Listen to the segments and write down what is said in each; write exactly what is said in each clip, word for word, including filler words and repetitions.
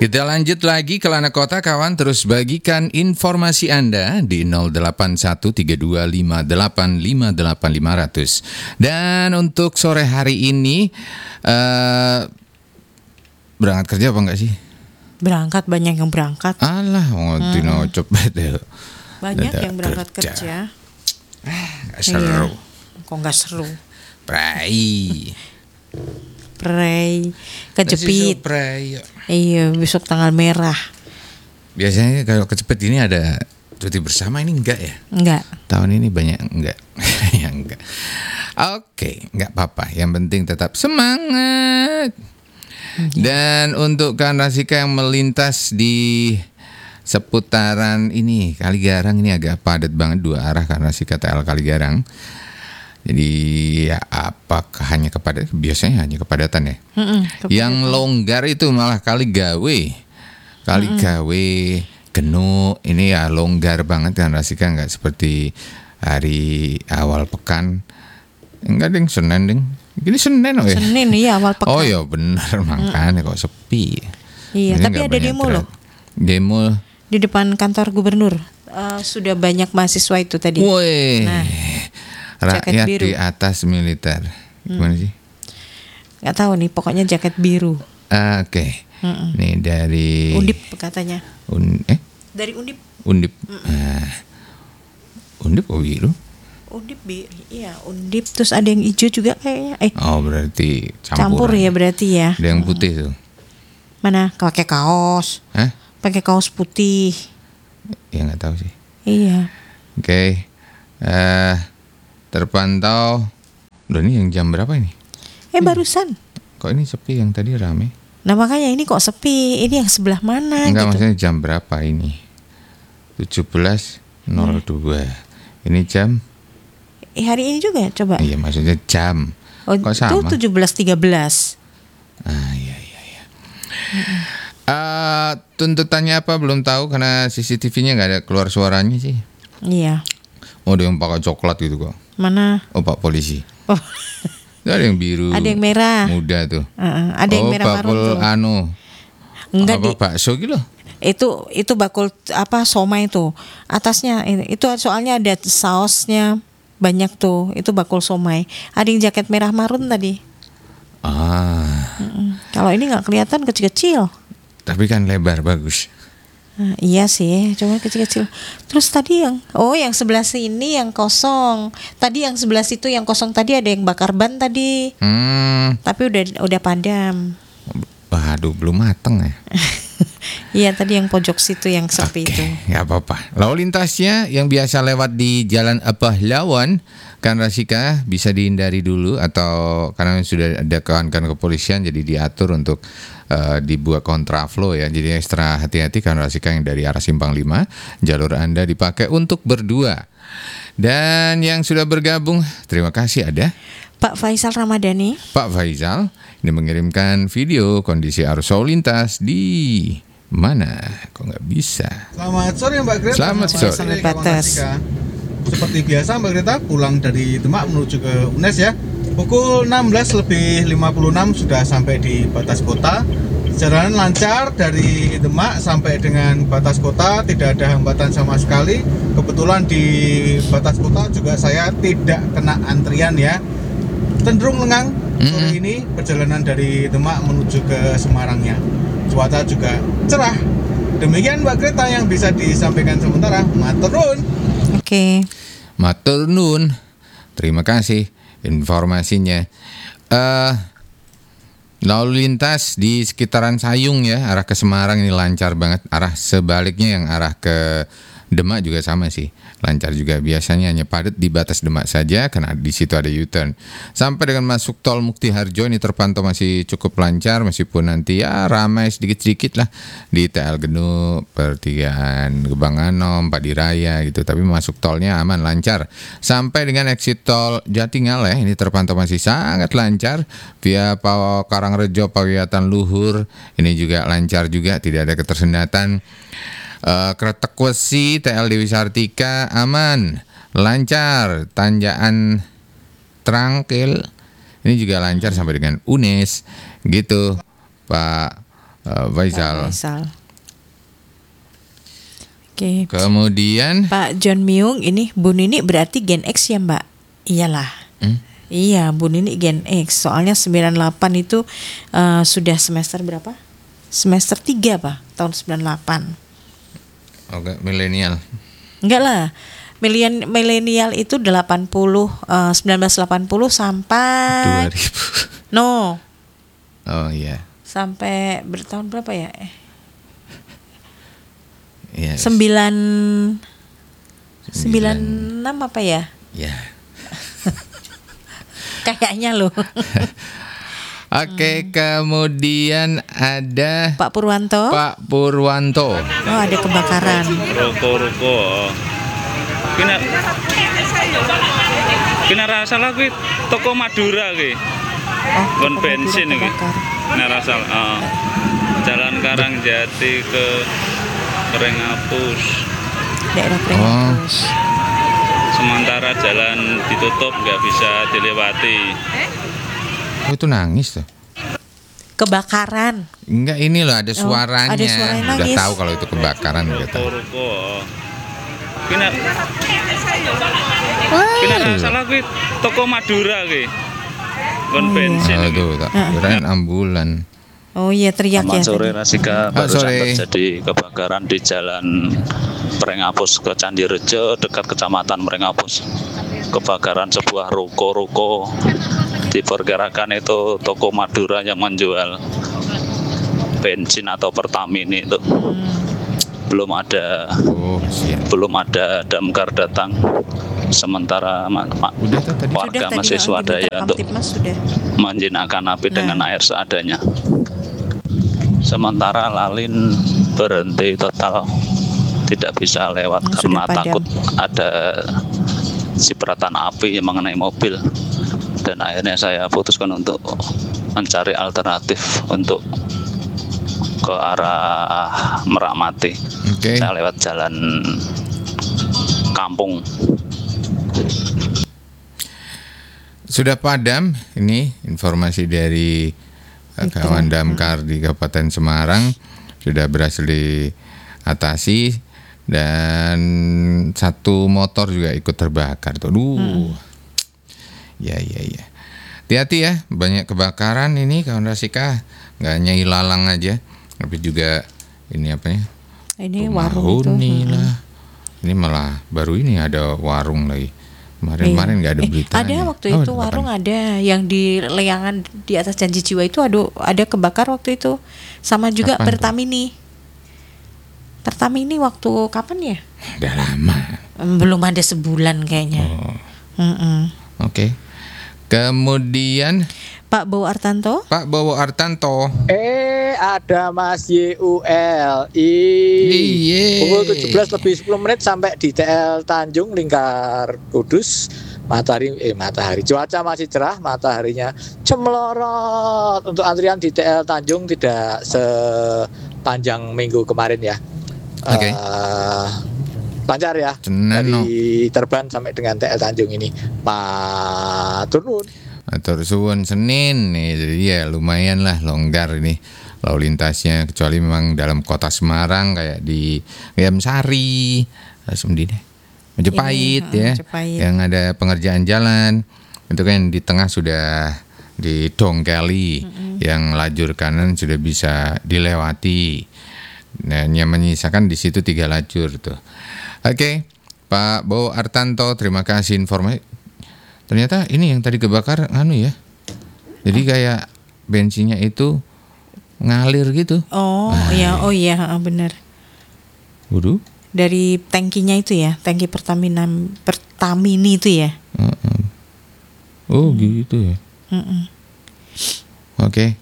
Kita lanjut lagi ke Lana Kota, kawan. Terus bagikan informasi Anda di nol delapan satu tiga dua lima delapan lima delapan lima nol nol. Dan untuk sore hari ini uh, berangkat kerja apa enggak sih? Berangkat, banyak yang berangkat. Alah, mau hmm. dino cepet deh. Banyak yang berangkat kerja. kerja. Ah, gak seru. Iya. Kok gak seru? Pray. Pray. Kejepit. Pray. Iya, besok tanggal merah. Biasanya kalau kejepit ini ada cuti bersama, ini enggak ya? Enggak. Tahun ini banyak enggak. Ya enggak. Oke, enggak apa-apa. Yang penting tetap semangat. Dan untuk Kak Rasika yang melintas di seputaran ini Kaligarang, ini agak padat banget dua arah Kak Rasika T L Kaligarang. Jadi ya apakah hanya kepadatan? Biasanya hanya kepadatan ya. Mm-mm, kepadatan. Yang longgar itu malah Kaligawe, Kaligawe, Genuk. Ini ya longgar banget Kak Rasika, nggak seperti hari awal pekan. Enggak ding, Senin ding. Ini Senin oh ya. Senin iya awal pekan. Oh ya benar, makanya mm. kok sepi. Iya, tapi ada demo loh. Demo di depan kantor gubernur. Uh, sudah banyak mahasiswa itu tadi. Woi. Nah, rakyat biru di atas militer. Gimana hmm. sih? Gak tahu nih, pokoknya jaket biru. Uh, Oke. Okay. Nih dari Undip katanya. Un eh? Dari Undip. Undip. Uh, Undip oh biru. Undip biru. Iya, Undip terus ada yang hijau juga kayaknya. Eh. Oh, berarti campur. Campur ya berarti ya. Ada yang putih tuh. Mana? Pakai kaos. Hah? Pakai kaos putih. Ya nggak tahu sih. Iya. Oke. Okay. Uh, terpantau. Udah ini yang jam berapa ini? Eh hmm. barusan. Kok ini sepi, yang tadi rame? Nah makanya ini kok sepi. Ini yang sebelah mana? Enggak, gitu. Maksudnya jam berapa ini? tujuh belas nol dua. Hmm. Ini jam? Eh, hari ini juga coba. Iya maksudnya jam. Oh, kok sama? Itu tujuh belas tiga belas. Ah iya iya iya. Hmm. Uh, tuntutannya apa belum tahu karena C C T V-nya nggak ada keluar suaranya sih. Iya. Oh, ada yang pakai coklat gitu kok. Mana? Oh, Pak Polisi. Oh. Ada yang biru. Ada yang merah. Muda tuh. Uh-uh. Ada yang oh, merah marun tuh. Anu. Enggak apa di. Bakso gitu. Itu itu bakul apa somai itu. Atasnya itu soalnya ada sausnya banyak tuh. Itu bakul somai. Ada yang jaket merah marun tadi. Ah. Uh-uh. Kalau ini nggak kelihatan kecil-kecil. Tapi kan lebar bagus. Nah, iya sih, cuma kecil-kecil. Terus tadi yang, oh yang sebelah sini yang kosong. Tadi yang sebelah situ yang kosong tadi ada yang bakar ban tadi. Hmm. Tapi udah udah padam. Waduh, belum mateng ya. Iya tadi yang pojok situ yang sepi okay, itu. Gak apa-apa. Lalu lintasnya yang biasa lewat di Jalan Pahlawan, Kan Rasika bisa dihindari dulu atau karena sudah ada kawan-kawan kepolisian jadi diatur untuk uh, dibuat kontraflow ya. Jadi ekstra hati-hati Kan Rasika yang dari arah Simpang lima, jalur Anda dipakai untuk berdua. Dan yang sudah bergabung, terima kasih ada Pak Faisal Ramadhani. Pak Faisal ini mengirimkan video kondisi arus lalu lintas di mana? Kok nggak bisa? Selamat sore Mbak Greta. Selamat sore. Batas. Seperti biasa Mbak Greta pulang dari Demak menuju ke U N E S ya. Pukul enam belas lebih lima puluh enam sudah sampai di batas kota. Jalanan lancar dari Demak sampai dengan batas kota, tidak ada hambatan sama sekali. Kebetulan di batas kota juga saya tidak kena antrian ya. Cenderung lengang sore ini perjalanan dari Demak menuju ke Semarangnya. Cuaca juga cerah. Demikian Mbak Greta yang bisa disampaikan sementara. Matur nuwun. Oke. Okay. Matur nuwun. Terima kasih informasinya. Uh, lalu lintas di sekitaran Sayung ya, arah ke Semarang ini lancar banget. Arah sebaliknya yang arah ke Demak juga sama sih, lancar juga. Biasanya hanya padat di batas Demak saja karena di situ ada U-turn. Sampai dengan masuk tol Mukti Harjo ini terpantau masih cukup lancar, meskipun nanti ya ramai sedikit-sedikit lah di T L Genuk, pertigaan Gebang Anom, Padiraya gitu. Tapi masuk tolnya aman, lancar. Sampai dengan exit tol Jatingal ya, ini terpantau masih sangat lancar. Via Karangrejo, Pawiatan Luhur, ini juga lancar juga, tidak ada ketersendatan. Uh, Kretek Wesi, T L Dewi Sartika aman, lancar. Tanjakan Trangkil ini juga lancar sampai dengan U N E S gitu Pak uh, Pak Faisal. Faisal. Oke. Kemudian Pak John Myung, ini Bu Nini berarti Gen X ya Mbak? Iyalah. Hmm? Iya, Bu Nini Gen X. Soalnya sembilan delapan itu eh, sudah semester berapa? Semester tiga Pak, tahun sembilan delapan. oke, milenial. Enggak lah. Milenial milenial itu delapan puluh eh, sembilan belas delapan puluh sampai dua ribu. no, Oh iya. sampai bertahun berapa ya? Eh, Iya. sembilan sembilan enam apa ya? Ya. Kayaknya loh. Oke, kemudian ada Pak Purwanto. Pak Purwanto. Oh, ada kebakaran. Ruko-ruko. Kena Kena rasa lagi toko Madura ki. Oh, Gon toko bensin Madura iki. kebakar. Kena rasa. heeh. Jalan Karangjati ke Renghapus. Daerah Oh. Renghapus. Sementara jalan ditutup nggak bisa dilewati. Oh, itu nangis tuh. Kebakaran. Enggak, ini loh ada suaranya. ada suaranya Udah nangis. tahu kalau itu kebakaran udah tahu. Ruko-ruko. Kena Kena rasa lagi toko Madura ki. Gon Oh, bensin Oh, iki. tuh, tak kirain ambulan. Oh iya, teriak Selamat ya. sore tadi. Rasika, Ah, barusan sore. terjadi kebakaran di jalan Merenghapus ke Candirejo dekat kecamatan Merenghapus. Kebakaran sebuah ruko-ruko, diperkirakan itu toko Madura yang menjual bensin atau Pertamini itu. Belum ada Oh, kasihan. belum ada damkar datang. Sementara ma- ma- Udah tuh tadi. warga Sudah masih tadi, oh, swadaya diminta untuk Kamtipmas sudah. menjinakkan api dengan Nah. air seadanya. Sementara lalin berhenti total, tidak bisa lewat Hmm, karena sudah padam. takut ada cipratan api yang mengenai mobil. Dan akhirnya saya putuskan untuk mencari alternatif untuk ke arah Merak-Mati. Oke. Saya lewat jalan kampung. Sudah padam ini informasi dari uh, Itu. kawan damkar di Kabupaten Semarang sudah berhasil diatasi dan satu motor juga ikut terbakar tuh. Duh. Ya ya ya. Hati-hati ya, banyak kebakaran ini kawan Rasika, nggak hanya ilalang aja, tapi juga ini apa ya? Ini Rumah warung itu. huni Mm-mm. lah. Ini malah baru ini ada warung lagi. Kemarin-kemarin nggak ada Eh, beritanya. ada waktu Oh, itu kapan? warung ada yang di Leangan di atas Janji Jiwa itu ada ada kebakar waktu itu. Sama juga Kapan tuh? Pertamini. Pertamini waktu kapan ya? Udah lama. Em, Belum ada sebulan kayaknya. Oh, Mm-mm. oke. Kemudian Pak Bowo Artanto. Pak Bowo Artanto. Eh, ada Mas Y U L I. Iye. Pukul tujuh belas lebih sepuluh menit sampai di T L Tanjung Lingkar Kudus. Matahari eh matahari cuaca masih cerah, mataharinya cemelorot. Untuk antrian di T L Tanjung tidak sepanjang minggu kemarin ya. Oke. Eh, lancar ya. Tenan, no. Dari Terban sampai dengan T L Tanjung ini. Matur nuwun. Atur suwun Senin nih, jadi ya lumayan lah longgar ini lalu lintasnya, kecuali memang dalam kota Semarang kayak di Sari, Semdi deh, Majapahit Ini, ya, hmm, Majapahit. yang ada pengerjaan jalan itu kan di tengah sudah didongkeli, yang lajur kanan sudah bisa dilewati, nah yang menyisakan di situ tiga lajur tuh. Oke, Pak Bowo Artanto, terima kasih informasi. Ternyata ini yang tadi kebakar anu ya. Jadi kayak bensinnya itu ngalir gitu. Oh, iya, oh iya, ah, benar. Waduh. Dari tangkinya itu ya, tangki Pertamina Pertamini itu ya. Uh-uh. Oh, gitu ya. Mm-mm. Oke.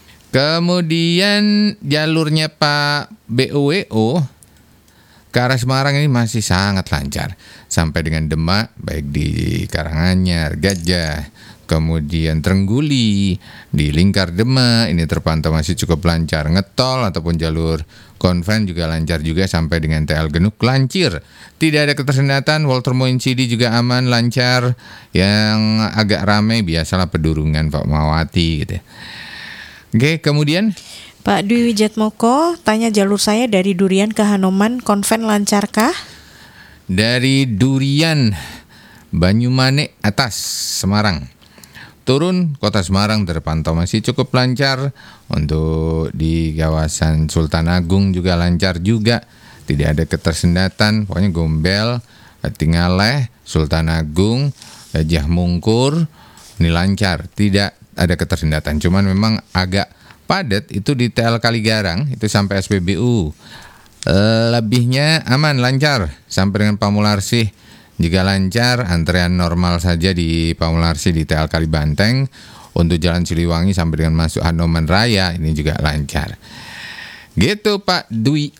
Kemudian jalurnya Pak B O W O ke arah Semarang ini masih sangat lancar sampai dengan Demak, baik di Karanganyar, Gajah, kemudian Trengguli, di lingkar Demak ini terpantau masih cukup lancar. Ngetol ataupun jalur konven juga lancar juga sampai dengan T L Genuk lancir. Tidak ada ketersendatan. Walter Moin C D juga aman, lancar. Yang agak ramai biasalah Pedurungan, Pak Mawati gitu. Oke, kemudian Pak Dwi Wijatmoko tanya jalur saya dari Durian ke Hanoman Konven lancarkah? Dari Durian Banyumane atas Semarang turun Kota Semarang terpantau masih cukup lancar. Untuk di kawasan Sultan Agung juga lancar juga, tidak ada ketersendatan. Pokoknya Gombel, Tingaleh, Sultan Agung, Gajah Mungkur ini lancar, tidak ada ketersendatan. Cuman memang agak padat itu di T L Kaligarang itu sampai S P B U. Lebihnya aman, lancar sampai dengan Pamularsih juga lancar. Antrean normal saja di Pamularsih di T L Kalibanteng. Untuk Jalan Siliwangi sampai dengan masuk Hanoman Raya ini juga lancar. Gitu Pak Dwi.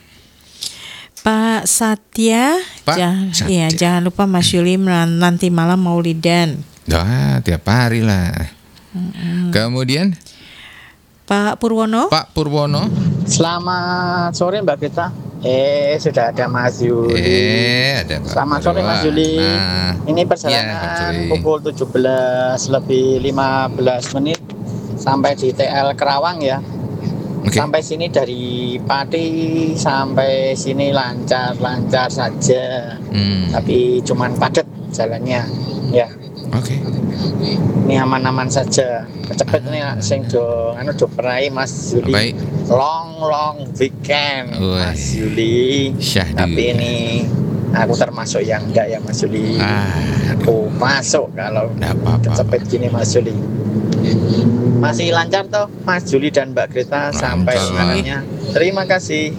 Pak Satya, Pak ja- Satya. iya, jangan lupa Mas Yuli nanti malam Maulidan. Wah, tiap hari lah. Kemudian Pak Purwono, Pak Purwono. Selamat sore Mbak Gita. Eh, sudah ada Mas Yuli. Eh, ada Pak Selamat sore Mas Yuli. Nah, Ini iya, Pak perjalanan Yuli. pukul tujuh belas lebih lima belas menit sampai di T L Kerawang ya. Oke. Sampai sini dari Pati sampai sini lancar-lancar saja. Hmm, Tapi cuman padat jalannya. Ya, Oke. ini aman-aman saja. Kecepet nih sing do anu do perai Mas Yuli. Baik. Long long weekend Wah. Mas Yuli. Syahdu. Tapi ini aku termasuk yang enggak ya Mas Yuli. Ah, Aku masuk kalau enggak apa-apa. kecepet gini Mas Yuli. Masih lancar toh Mas Juli dan Mbak Greta sampai Lancar lah. sekarangnya. Terima kasih.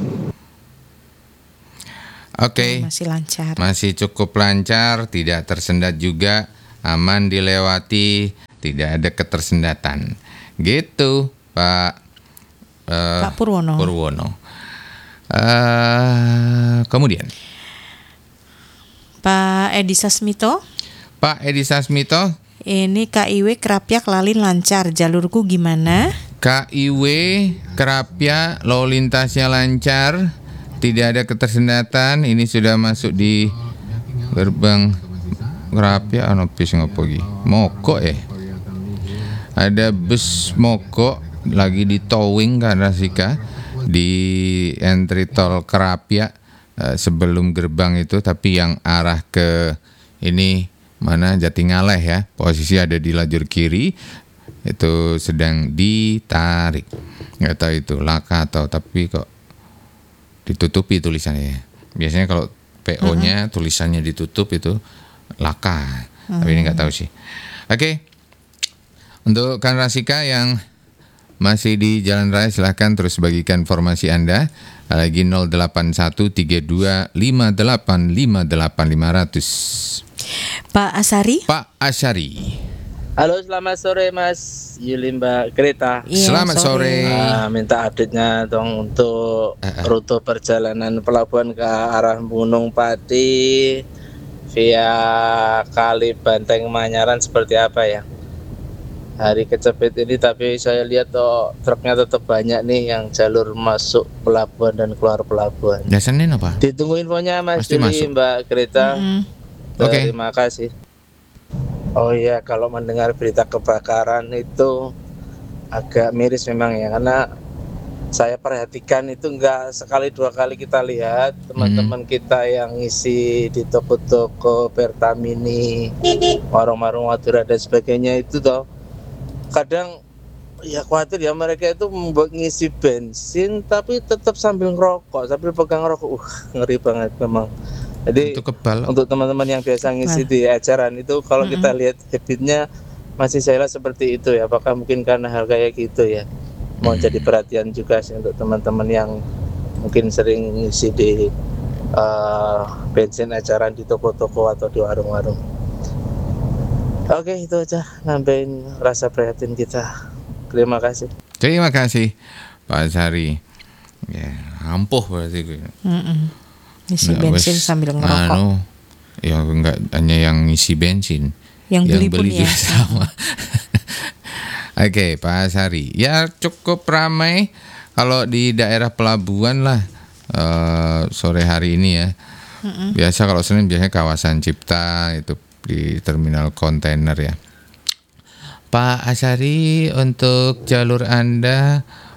Oke. masih lancar. Masih cukup lancar, tidak tersendat juga, aman dilewati, tidak ada ketersendatan. Gitu, Pak eh, Pak Purwono. Purwono. Eh, kemudian, Pak Edi Sasmito, Pak Edi Sasmito, ini K I W Kerapyak Lalin lancar, jalurku gimana? K I W Kerapia lalu lintasnya lancar, tidak ada ketersendatan. Ini sudah masuk di gerbang Kerapia, ano bis ngopo iki? Moko eh. Ada bus Moko lagi di towing karena Sika di entry tol Kerapia eh, sebelum gerbang itu, tapi yang arah ke ini mana Jatingaleh ya, posisi ada di lajur kiri itu sedang ditarik. Nggak tahu itu laka atau tapi kok ditutupi tulisannya. Biasanya kalau P O-nya tulisannya ditutup itu laka. Tapi ini nggak tahu sih. Oke. Untuk Kan Rasika yang masih di jalan raya silahkan terus bagikan informasi Anda. Lagi nol delapan satu tiga dua lima delapan lima delapan lima nol nol. Pak Asari, Pak Asyari. Halo, selamat sore Mas Yuli Mbak Greta. Iya, Selamat sore. Ah, minta update-nya dong untuk Eh, eh. rute perjalanan pelabuhan ke arah Gunung Pati via Kali Banteng Manyaran seperti apa ya? Hari kecepet ini, tapi saya lihat tuh truknya tetap banyak nih yang jalur masuk pelabuhan dan keluar pelabuhan. Ya Senin apa? Ditunggu infonya Mas Pasti Yuli, masuk. Mbak Greta. Mm. Oke. Terima kasih. Oh iya, kalau mendengar berita kebakaran itu agak miris memang ya, karena saya perhatikan itu enggak sekali dua kali kita lihat teman-teman kita yang ngisi di toko-toko Pertamini, warung-warung Madura dan sebagainya itu toh kadang ya khawatir ya, mereka itu membuat ngisi bensin tapi tetap sambil ngerokok, sambil pegang rokok. Uh, ngeri banget memang. Jadi Itu kebal. untuk teman-teman yang biasa ngisi di eceran itu, kalau kita lihat habitnya masih saya lihat seperti itu ya. Apakah mungkin karena hal kayak gitu ya? Mau jadi perhatian juga sih untuk teman-teman yang mungkin sering ngisi di uh, bensin eceran di toko-toko atau di warung-warung. Oke, itu aja nambahin rasa prihatin kita. Terima kasih. Terima kasih Pak Sari. Ya, ampuh berarti gue. Mm-mm. Isi Nggak, bensin wes, sambil ngerokok. Anu, ya enggak hanya yang ngisi bensin, Yang beli pun ya. juga sama. Oke, Pak Sari. Ya cukup ramai kalau di daerah pelabuhan lah eh, sore hari ini ya. Biasa kalau Senin biasanya kawasan Cipta itu di terminal kontainer ya. Pak Asari, untuk jalur Anda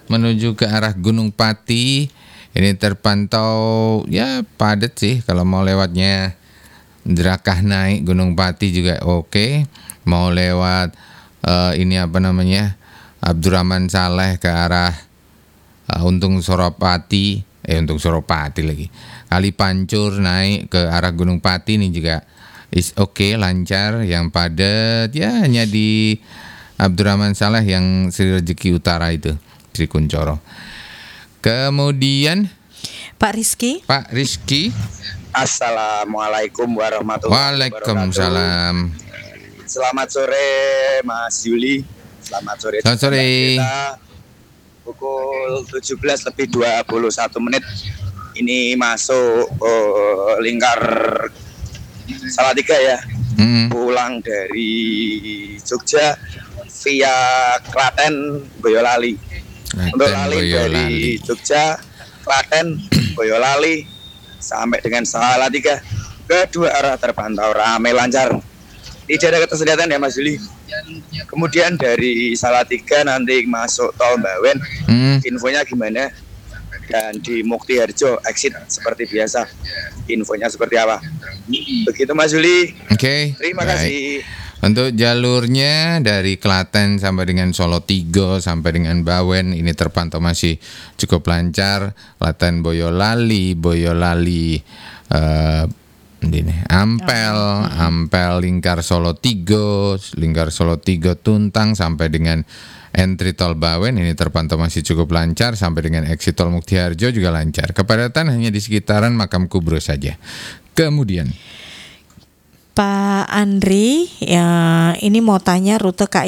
menuju ke arah Gunung Pati ini terpantau ya padat sih. Kalau mau lewatnya Drakah naik Gunung Pati juga oke. Mau lewat uh, ini apa namanya Abdurrahman Saleh ke arah uh, Untung Suropati, eh Untung Suropati lagi. Kali Pancur naik ke arah Gunung Pati ini juga is oke, lancar. Yang padat ya hanya di Abdurrahman Saleh yang Sri Rezeki Utara itu, Sri Kuncoro. Kemudian Pak Rizky. Pak Rizky. Assalamualaikum warahmatullahi wabarakatuh. Waalaikumsalam. Selamat sore Mas Yuli. Selamat sore. Selamat sore. Kita pukul tujuh belas lebih dua puluh satu menit ini masuk uh, lingkar Salatiga ya. Hmm. Pulang dari Jogja via Klaten Boyolali. Untuk lali dari Jogja, Klaten, Boyolali sampai dengan Salatiga, kedua arah terpantau ramai lancar. Tidak ada ketersediaan ya Mas Juli. Kemudian dari Salatiga nanti masuk tol Bawen, Hmm. infonya gimana? Dan di Mukti Harjo exit seperti biasa, infonya seperti apa? Begitu Mas Juli. Oke. Terima baik. kasih. Untuk jalurnya dari Klaten sampai dengan Solo Tigo sampai dengan Bawen ini terpantau masih cukup lancar. Klaten Boyolali, Boyolali eh, ini Ampel, Ampel lingkar Solo Tigo, lingkar Solo Tigo Tuntang sampai dengan entry tol Bawen ini terpantau masih cukup lancar sampai dengan exit tol Muktiharjo juga lancar. Kepadatan hanya di sekitaran Makam Kubro saja. Kemudian Pak Andri, ya ini mau tanya rute K